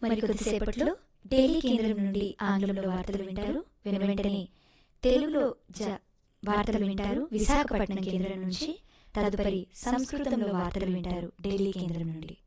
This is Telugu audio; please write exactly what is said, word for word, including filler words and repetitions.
మరి కొద్దిసేపట్లో ఢిల్లీ కేంద్రం నుండి ఆంగ్లంలో వార్తలు వింటారు. విన వెంటనే తెలుగులో జ వార్తలు వింటారు విశాఖపట్నం కేంద్రం నుంచి. తదుపరి సంస్కృతంలో వార్తలు వింటారు ఢిల్లీ కేంద్రం నుండి.